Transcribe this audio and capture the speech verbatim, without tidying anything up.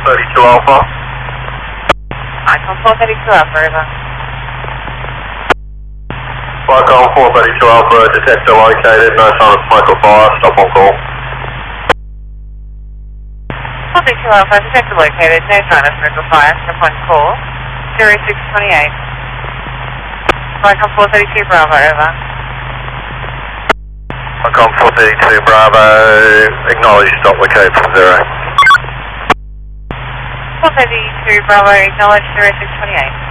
thirty-two Alpha. Icon four thirty-two Alpha, over. Icon four thirty-two Alpha, detector located, no sign of smoke or fire, stop on call. four thirty-two Alpha, detector located, no sign of smoke or fire, stop on call. zero six twenty-eight. Icon four thirty-two Bravo, over. Icon four thirty-two Bravo, acknowledge stop located from zero. four thirty-two Bravo, acknowledge zero six twenty-eight.